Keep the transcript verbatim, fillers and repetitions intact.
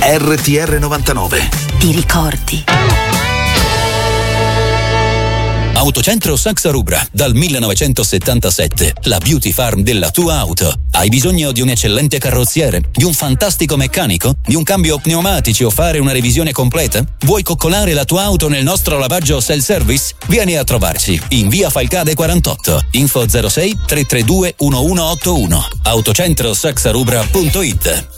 R T R novantanove. Ti ricordi? Autocentro Saxa Rubra, dal millenovecentosettantasette, la beauty farm della tua auto. Hai bisogno di un eccellente carrozziere, di un fantastico meccanico, di un cambio pneumatici o fare una revisione completa? Vuoi coccolare la tua auto nel nostro lavaggio self-service? Vieni a trovarci in via Falcade quarantotto. Info zero sei tre tre due uno uno otto uno. autocentro saxa rubra punto it.